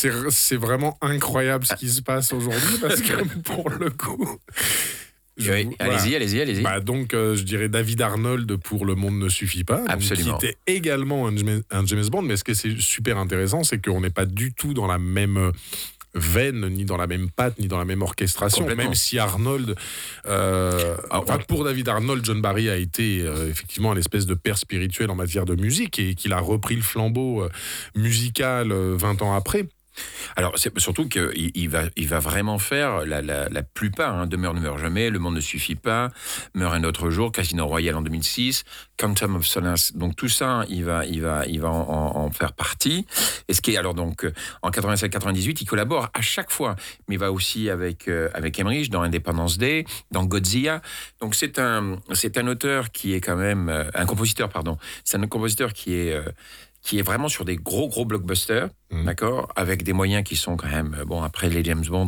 c'est vraiment incroyable ce qui se passe aujourd'hui parce que pour le coup. Oui, allez-y. Bah donc, je dirais David Arnold pour Le Monde ne suffit pas, Absolument. qui était également un James Bond, mais ce qui est super intéressant, c'est qu'on n'est pas du tout dans la même veine, ni dans la même patte, ni dans la même orchestration, même si Arnold, pour David Arnold, John Barry a été effectivement un espèce de père spirituel en matière de musique et qu'il a repris le flambeau musical 20 ans après. Alors, c'est surtout qu'il va vraiment faire la plupart, Demeure ne meurt jamais, Le Monde ne suffit pas, Meurt un autre jour, Casino Royale en 2006, Quantum of Solace. Donc tout ça, il va en faire partie. Et ce qui est alors donc en 87-98, il collabore à chaque fois, mais il va aussi avec Emmerich dans Independence Day, dans Godzilla. Donc c'est un auteur qui est quand même un compositeur, pardon. C'est un compositeur qui est vraiment sur des gros blockbusters, d'accord, avec des moyens qui sont quand même, après les James Bond,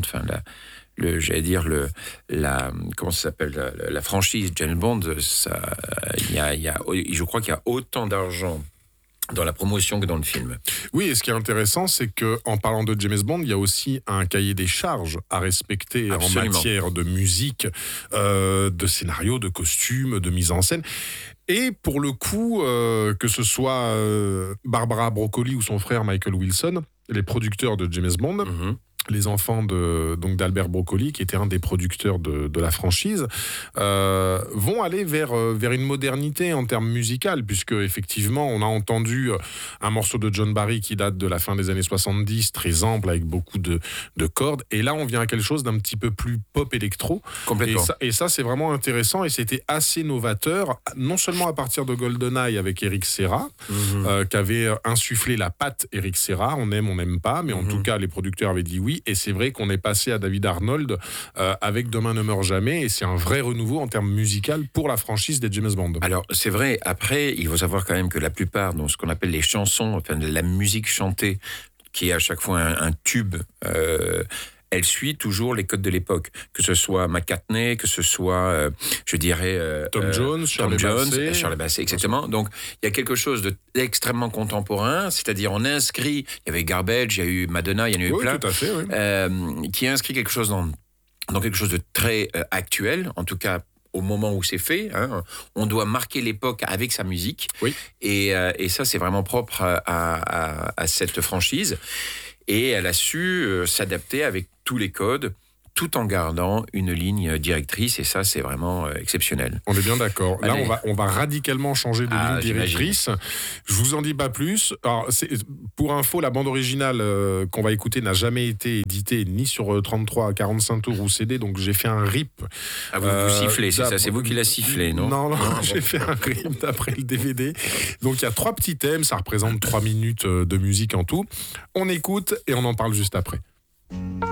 comment ça s'appelle, la franchise James Bond, je crois qu'il y a autant d'argent dans la promotion que dans le film. Oui, et ce qui est intéressant, c'est qu'en parlant de James Bond, il y a aussi un cahier des charges à respecter. Absolument. En matière de musique, de scénario, de costumes, de mise en scène. Et pour le coup, que ce soit Barbara Broccoli ou son frère Michael Wilson, les producteurs de James Bond, les enfants d'Albert Broccoli, qui était un des producteurs de la franchise, vont aller vers une modernité en termes musicaux, puisque effectivement, on a entendu un morceau de John Barry qui date de la fin des années 70, très ample, avec beaucoup de cordes, et là, on vient à quelque chose d'un petit peu plus pop-électro. Complètement. Et ça, c'est vraiment intéressant, et c'était assez novateur, non seulement à partir de GoldenEye avec Eric Serra, qui avait insufflé la patte Eric Serra, on aime, on n'aime pas, mais en tout cas, les producteurs avaient dit oui. Et c'est vrai qu'on est passé à David Arnold avec Demain ne meurt jamais, et c'est un vrai renouveau en termes musical pour la franchise des James Bond. Alors c'est vrai, après il faut savoir quand même que la plupart de ce qu'on appelle les chansons, enfin de la musique chantée, qui est à chaque fois un tube, elle suit toujours les codes de l'époque, que ce soit McCartney, que ce soit, Tom Jones, Shirley Bassey, exactement. Donc, il y a quelque chose d'extrêmement contemporain, c'est-à-dire on inscrit, il y avait Garbage, il y a eu Madonna, il y en a eu plein, tout à fait, oui. qui inscrit quelque chose dans quelque chose de très actuel, en tout cas au moment où c'est fait. On doit marquer l'époque avec sa musique. Oui. Et ça, c'est vraiment propre à cette franchise. Et elle a su s'adapter avec tous les codes, tout en gardant une ligne directrice, et ça, c'est vraiment exceptionnel. On est bien d'accord. Là, on va radicalement changer de ligne directrice. Je vous en dis pas plus. Alors, pour info, la bande originale qu'on va écouter n'a jamais été éditée ni sur 33 à 45 tours ou CD, donc j'ai fait un rip. Ah, vous sifflez, c'est ça, c'est vous qui l'a sifflé, non ? Non, j'ai fait un rip d'après le DVD. Donc, il y a 3 petits thèmes, ça représente 3 minutes de musique en tout. On écoute et on en parle juste après.